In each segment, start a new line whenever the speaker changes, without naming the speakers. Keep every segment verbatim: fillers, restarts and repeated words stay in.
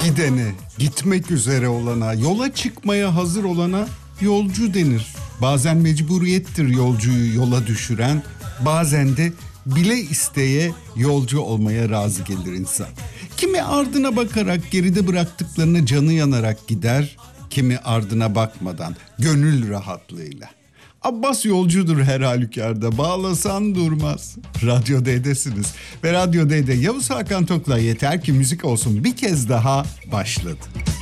Gidene, gitmek üzere olana, yola çıkmaya hazır olana yolcu denir. Bazen mecburiyettir yolcuyu yola düşüren, bazen de bile isteye yolcu olmaya razı gelir insan. Kimi ardına bakarak geride bıraktıklarını canı yanarak gider, kimi ardına bakmadan gönül rahatlığıyla. Abbas yolcudur her halükarda, bağlasan durmaz. Radyo D'desiniz ve Radyo D'de Yavuz Hakan Tok'la Yeter Ki Müzik Olsun bir kez daha başladı.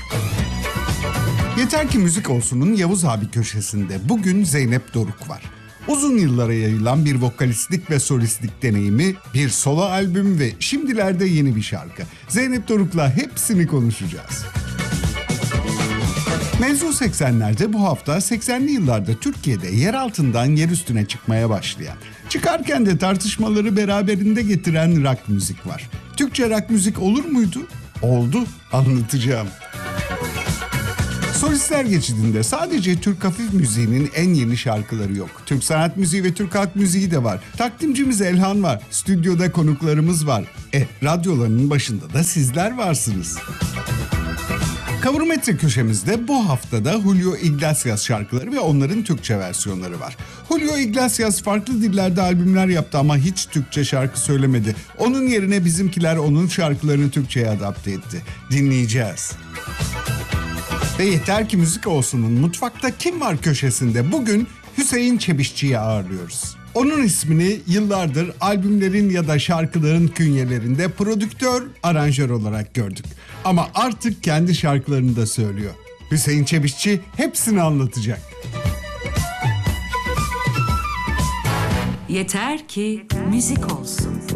Yeter Ki Müzik Olsun'un Yavuz abi köşesinde bugün Zeynep Doruk var. Uzun yıllara yayılan bir vokalistlik ve solistlik deneyimi, bir solo albüm ve şimdilerde yeni bir şarkı. Zeynep Doruk'la hepsini konuşacağız. Mevzu seksenlerde bu hafta seksenli yıllarda Türkiye'de yer altından yer üstüne çıkmaya başlayan, çıkarken de tartışmaları beraberinde getiren rock müzik var. Türkçe rock müzik olur muydu? Oldu, anlatacağım. Solistler geçidinde sadece Türk hafif müziğinin en yeni şarkıları yok. Türk sanat müziği ve Türk halk müziği de var. Takdimcimiz Elhan var. Stüdyoda konuklarımız var. E, radyolarının başında da sizler varsınız. Kavurmetre köşemizde bu haftada Julio Iglesias şarkıları ve onların Türkçe versiyonları var. Julio Iglesias farklı dillerde albümler yaptı ama hiç Türkçe şarkı söylemedi. Onun yerine bizimkiler onun şarkılarını Türkçe'ye adapte etti. Dinleyeceğiz. Ve Yeter Ki Müzik Olsun'un Mutfakta Kim Var köşesinde bugün Hüseyin Çebişçi'yi ağırlıyoruz. Onun ismini yıllardır albümlerin ya da şarkıların künyelerinde prodüktör, aranjör olarak gördük. Ama artık kendi şarkılarını da söylüyor. Hüseyin Çebişçi hepsini anlatacak.
Yeter ki müzik olsun.